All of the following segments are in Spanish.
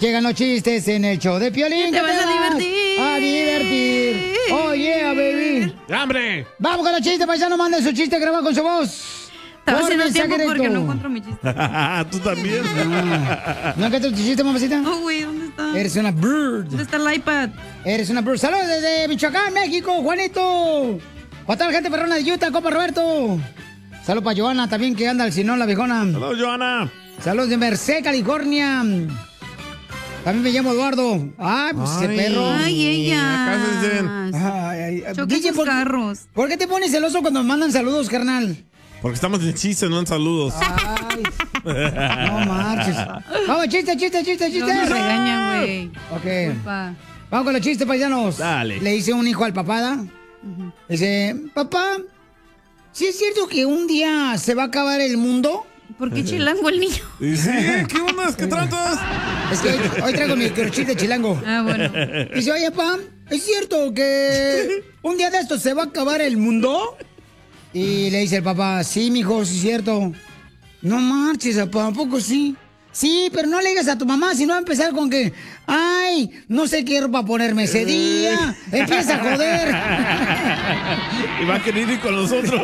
Llegan los chistes en el show de Piolín. Te vas a divertir. A divertir. Oh, yeah, baby. ¡Hambre! Vamos con los chistes, paisano. Manda su chiste grabado con su voz. Estaba Por haciendo mensaje tiempo porque directo. no encuentro mi chiste. Tú también. ¿No encuentras tu chiste, mamacita? Oh, güey, ¿dónde está? Eres una bird. ¿Dónde está el iPad? Eres una bird. Saludos desde Michoacán, México, Juanito. Para toda la gente perrona de Utah, compa Roberto. Saludos para Joana también, que anda al Sinón, la viejona. Saludos, Joana. Saludos de Merced, California. También me llamo Eduardo. Ay, pues ese perro. Ay, ella. Acá se dicen. Ay, Choqué DJ, sus carros. ¿Por qué te pones celoso cuando me mandan saludos, carnal? Porque estamos en chistes, no en saludos. Ay, no marches. Vamos, chiste. No me regañan, güey. Ok. Culpa. Vamos con los chistes, paisanos. Dale. Le dice un hijo al papá, ¿da? Dice, papá, ¿sí es cierto que un día se va a acabar el mundo? ¿Por qué chilango el niño? ¿Y sí? ¿Qué onda? ¿Qué tratas? Es que hoy traigo mi chiste chilango. Ah, bueno. Dice, oye, papá, ¿es cierto que un día de estos se va a acabar el mundo? Y le dice el papá, sí, mijo, sí es cierto. No marches, papá, ¿a poco sí? Sí, pero no le digas a tu mamá, si no va a empezar con que, ay, no sé qué ropa ponerme ese día. Empieza a joder. Y va a querer ir con nosotros.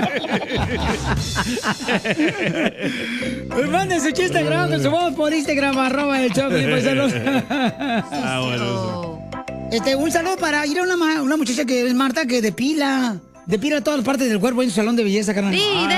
Pues manden su chiste grabado con su voz por Instagram, @el Choplin, paisanos. Bueno, eso. Un saludo para ir a una muchacha que es Marta, que depila todas las partes del cuerpo en su salón de belleza, carnal.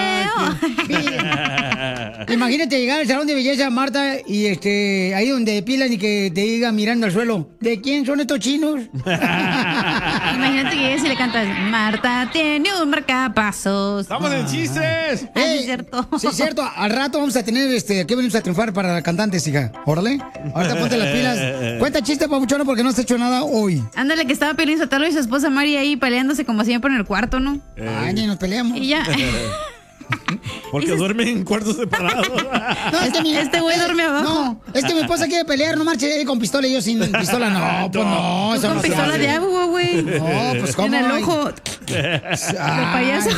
Imagínate llegar al salón de belleza, Marta, y ahí donde depilan y que te diga mirando al suelo, ¿de quién son estos chinos? Imagínate que llegues y le cantas, Marta tiene un marcapasos. ¡Estamos en chistes! Ah, sí, es cierto. Sí, es cierto. Al rato vamos a tener, aquí venimos a triunfar para cantantes, hija. Órale. Ahorita ponte las pilas. Cuenta chiste, papuchona, porque no has hecho nada hoy. Ándale, que estaba Piolín Sotelo y su esposa Mari ahí peleándose como siempre en el cuarto, ¿no? Ay, ni nos peleamos. Y ya. Porque duermen en cuartos separados. No, Este güey duerme abajo. No, es que mi esposa quiere pelear, no marche con pistola y yo sin pistola. No, pues no. Tú eso con no se pistola hace. de agua, güey. No, pues cómo. En el Ay. ojo. De payaso.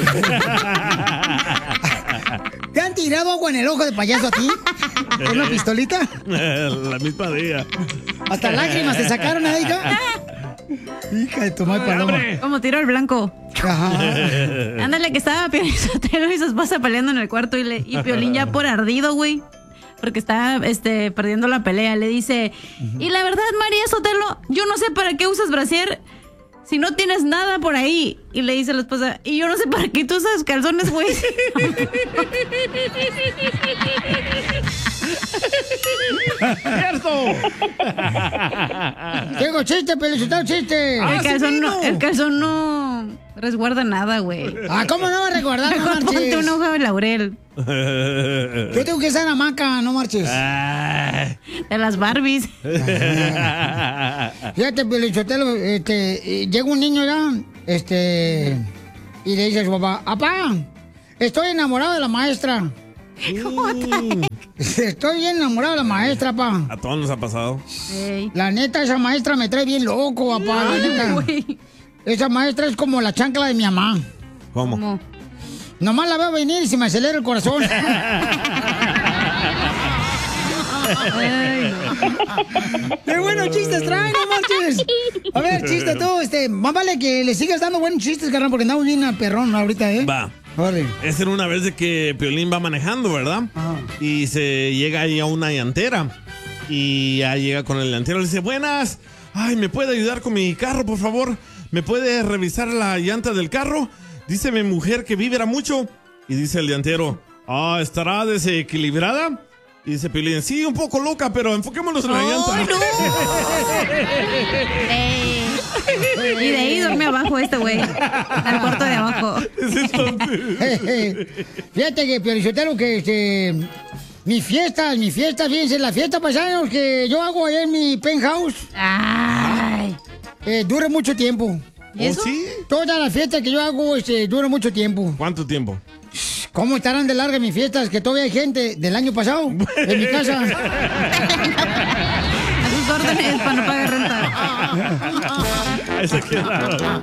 ¿Te han tirado agua en el ojo de payaso a ti? ¿Con una pistolita? La misma día. Hasta lágrimas te sacaron, ¿eh, hija? Hija de tu madre paloma. Como tiro al blanco. Ajá. Ándale, que estaba Piolín Sotelo y su esposa peleando en el cuarto y Piolín ya por ardido, güey. Porque está perdiendo la pelea. Le dice, y la verdad, María Sotelo, yo no sé para qué usas brasier si no tienes nada por ahí. Y le dice la esposa, y yo no sé para qué tú usas calzones, güey. ¡Cierto! Tengo chiste, Pelizotelo, chiste. El calzón no resguarda nada, güey. Ah, ¿cómo no va a recordar? No Mejor ponte marches. una hoja de laurel. Yo tengo que estar en hamaca, no marches. De las Barbies. Fíjate, Pelizotelo, llega un niño ya, y le dice a su papá, papá, estoy enamorado de la maestra. Estoy bien enamorado de la maestra, pa. A todos nos ha pasado. Ey. La neta, esa maestra me trae bien loco, papá, la neta. Güey. Esa maestra es como la chancla de mi mamá. ¿Cómo? ¿Cómo? Nomás la veo venir y se me acelera el corazón. Ay, ¡Qué buenos chistes traen, no marches! A ver, chiste tú, más vale que le sigas dando buenos chistes, carnal, porque andamos bien a perrón ahorita, ¿eh? Va. Órale. Esa era una vez de que Piolín va manejando, ¿verdad? Ajá. Y se llega ahí a una llantera. Y ya llega con el llantero y le dice, buenas. Ay, ¿me puede ayudar con mi carro, por favor? ¿Me puede revisar la llanta del carro? Dice mi mujer que vibra mucho. Y dice el llantero, ¿estará desequilibrada? Y dice Piolín, sí, un poco loca, pero enfoquémonos en la llanta. ¡Ay, no! Y de ahí duerme abajo este güey. Al cuarto de abajo. Fíjate que, Piolizotelo, que mis fiestas, fíjense, la fiesta paisanos que yo hago allá en mi penthouse, Ay. dura mucho tiempo. ¿Y eso? ¿Sí? Todas las fiestas que yo hago, dura mucho tiempo. ¿Cuánto tiempo? ¿Cómo estarán de largas mis fiestas? Que todavía hay gente del año pasado en mi casa. A sus órdenes para no pagar renta. Ese queda.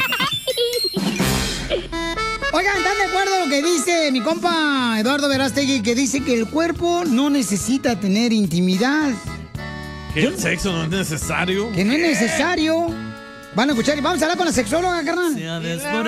Oigan, ¿están de acuerdo a lo que dice mi compa Eduardo Verástegui? Que dice que el cuerpo no necesita tener intimidad. Que el sexo no es necesario. Que no es necesario. Van a escuchar y vamos a hablar con la sexóloga, carnal.